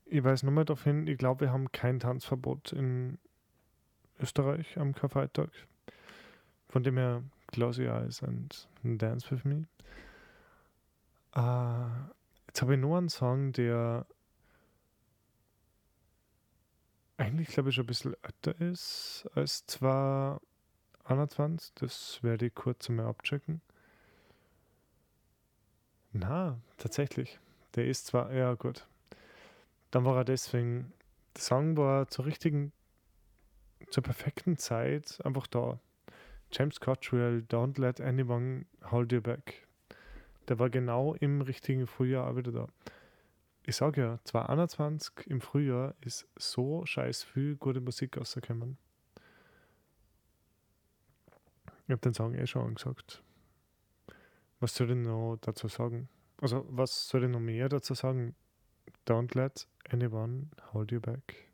Ich weiß nur mal darauf hin, ich glaube, wir haben kein Tanzverbot in Österreich am Karfreitag. Von dem her, close your eyes and dance with me. Jetzt habe ich nur einen Song, der eigentlich, glaube ich, schon ein bisschen älter ist als 2021. Das werde ich kurz einmal abchecken. Na, tatsächlich. Der ist zwar, ja gut. Dann war er deswegen, der Song war zur perfekten Zeit einfach da. James Cottrell, Don't Let Anyone Hold You Back. Der war genau im richtigen Frühjahr auch wieder da. Ich sage ja, 2021 im Frühjahr ist so scheiß viel gute Musik rausgekommen. Ich habe den Song eh schon angesagt. Was soll ich noch dazu sagen? Also, was soll ich noch mehr dazu sagen? Don't let anyone hold you back.